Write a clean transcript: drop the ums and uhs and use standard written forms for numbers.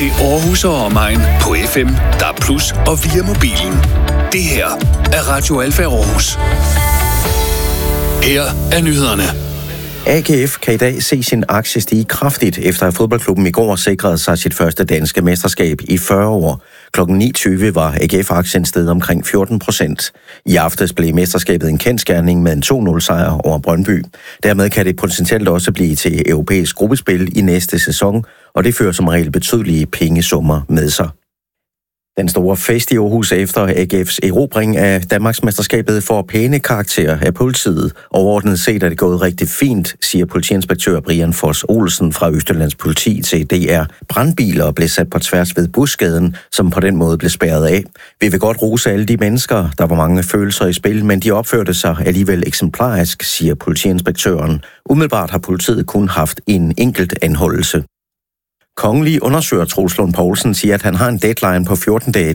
til Aarhus og omegn på FM, DAB+ og via mobilen. Det her er Radio Alfa Aarhus. Her er nyhederne. AGF kan i dag se sin aktie stige kraftigt, efter at fodboldklubben i går sikrede sig sit første danske mesterskab i 40 år. Klokken 9.20 var AGF-aktien steget omkring 14%. I aftes blev mesterskabet en kendsgerning med en 2-0-sejr over Brøndby. Dermed kan det potentielt også blive til europæisk gruppespil i næste sæson, og det fører som regel betydelige pengesummer med sig. Den store fest i Aarhus efter AGF's erobring af Danmarksmesterskabet får pæne karakterer af politiet. Overordnet set er det gået rigtig fint, siger politiinspektør Brian Foss Olsen fra Østjyllands Politi til DR. Brandbiler blev sat på tværs ved Busgaden, som på den måde blev spærret af. Vi vil godt rose alle de mennesker, der var mange følelser i spil, men de opførte sig alligevel eksemplarisk, siger politiinspektøren. Umiddelbart har politiet kun haft en enkelt anholdelse. Kongelig undersøger Troels Lund Poulsen siger, at han har en deadline på 14 dage